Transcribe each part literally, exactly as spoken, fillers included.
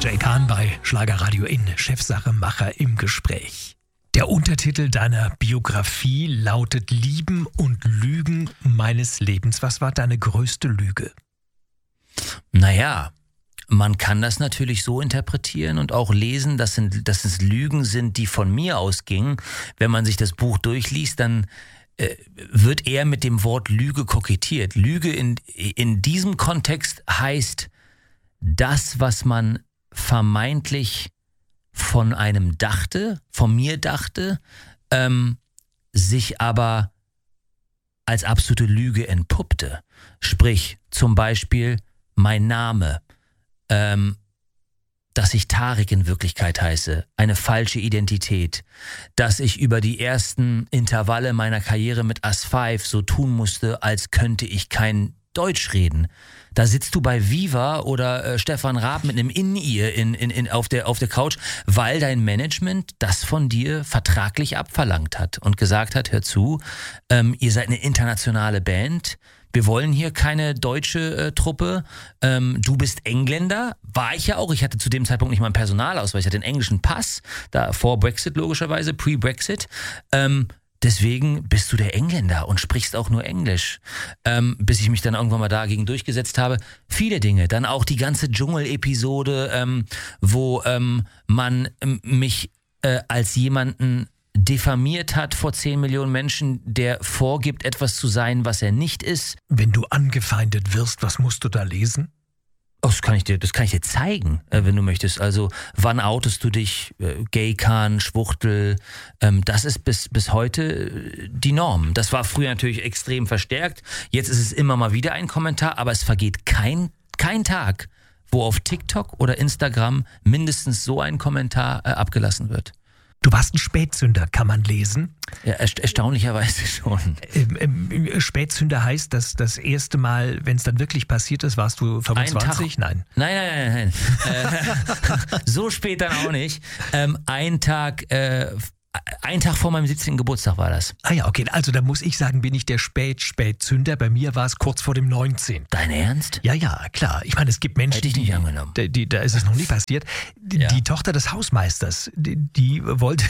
Jay Kahn bei Schlagerradio in Chefsache Macher im Gespräch. Der Untertitel deiner Biografie lautet Lieben und Lügen meines Lebens. Was war deine größte Lüge? Naja, man kann das natürlich so interpretieren und auch lesen, dass, sind, dass es Lügen sind, die von mir ausgingen. Wenn man sich das Buch durchliest, dann äh, wird eher mit dem Wort Lüge kokettiert. Lüge in, in diesem Kontext heißt das, was man vermeintlich von einem dachte, von mir dachte, ähm, sich aber als absolute Lüge entpuppte. Sprich, zum Beispiel mein Name, ähm, dass ich Tarek in Wirklichkeit heiße, eine falsche Identität, dass ich über die ersten Intervalle meiner Karriere mit As fünf so tun musste, als könnte ich kein Deutsch reden. Da sitzt du bei Viva oder äh, Stefan Raab mit einem In-Ear in, in, in, auf, der, auf der Couch, weil dein Management das von dir vertraglich abverlangt hat und gesagt hat, hör zu, ähm, ihr seid eine internationale Band, wir wollen hier keine deutsche äh, Truppe, ähm, du bist Engländer, war ich ja auch, ich hatte zu dem Zeitpunkt nicht mal einen Personalausweis, ich hatte einen englischen Pass, da vor Brexit logischerweise, pre-Brexit, ähm, deswegen bist du der Engländer und sprichst auch nur Englisch. Ähm, bis ich mich dann irgendwann mal dagegen durchgesetzt habe. Viele Dinge. Dann auch die ganze Dschungel-Episode, ähm, wo ähm, man ähm, mich äh, als jemanden diffamiert hat vor zehn Millionen Menschen, der vorgibt, etwas zu sein, was er nicht ist. Wenn du angefeindet wirst, was musst du da lesen? Oh, das kann ich dir, das kann ich dir zeigen, äh, wenn du möchtest. Also, wann outest du dich? Äh, Gay-Kahn, Schwuchtel, ähm, das ist bis, bis heute äh, die Norm. Das war früher natürlich extrem verstärkt. Jetzt ist es immer mal wieder ein Kommentar, aber es vergeht kein, kein Tag, wo auf TikTok oder Instagram mindestens so ein Kommentar äh, abgelassen wird. Du warst ein Spätzünder, kann man lesen. Ja, ersta- erstaunlicherweise schon. Ähm, ähm, Spätzünder heißt, dass das erste Mal, wenn es dann wirklich passiert ist, warst du fünfundzwanzig? Nein. Nein, nein, nein, nein. äh, so spät dann auch nicht. Ähm, ein Tag, äh, ein Tag vor meinem siebzehnten Geburtstag war das. Ah ja, okay. Also da muss ich sagen, bin ich der Spät-Spätzünder. Bei mir war es kurz vor dem neunzehnten. Dein Ernst? Ja, ja, klar. Ich meine, es gibt Menschen, Hätte ich nicht die, angenommen. Die, die, da ist es noch nie passiert. Die, Ja. die Tochter des Hausmeisters, die, die wollte,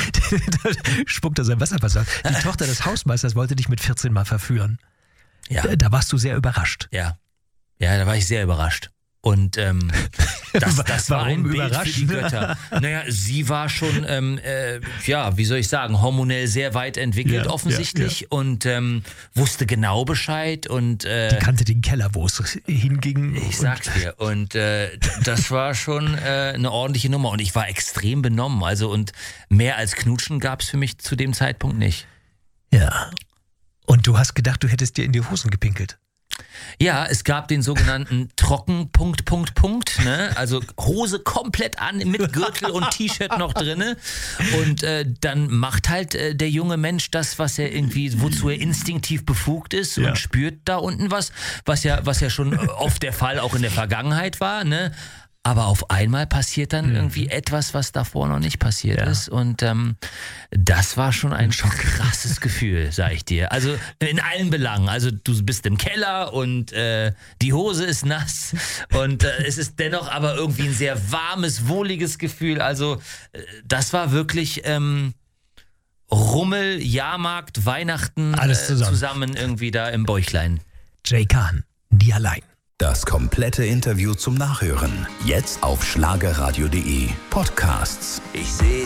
spuckt da sein Wasserwasser. Die Tochter des Hausmeisters wollte dich mit vierzehn mal verführen. Ja. Da, da warst du sehr überrascht. Ja, ja, da war ich sehr überrascht. Und ähm, das, das war ein Warum Bild überrascht? für die Götter. Naja, sie war schon, ähm, äh, ja, wie soll ich sagen, hormonell sehr weit entwickelt Ja, offensichtlich ja, und ähm, wusste genau Bescheid und äh, Die kannte den Keller, wo es hinging. ich sag's dir. Und äh, das war schon äh, eine ordentliche Nummer und ich war extrem benommen. Also und mehr als Knutschen gab's für mich zu dem Zeitpunkt nicht. Ja. Und du hast gedacht, du hättest dir in die Hosen gepinkelt. Ja, es gab den sogenannten Trocken, Punkt, Punkt, Punkt, ne? Also Hose komplett an, mit Gürtel und T-Shirt noch drinne. Und äh, dann macht halt äh, der junge Mensch das, was er irgendwie, wozu er instinktiv befugt ist Ja. und spürt da unten was, was ja, was ja schon oft der Fall auch in der Vergangenheit war, ne? Aber auf einmal passiert dann Mhm. irgendwie etwas, was davor noch nicht passiert Ja. ist. Und ähm, das war schon ein krasses Gefühl, sag ich dir. Also in allen Belangen. Also du bist im Keller und äh, die Hose ist nass. Und äh, es ist dennoch aber irgendwie ein sehr warmes, wohliges Gefühl. Also äh, das war wirklich ähm, Rummel, Jahrmarkt, Weihnachten Alles äh, zusammen. zusammen irgendwie da im Bäuchlein. Jay Kahn, nie allein. Das komplette Interview zum Nachhören. Jetzt auf schlagerradio punkt de. Podcasts. Ich sehe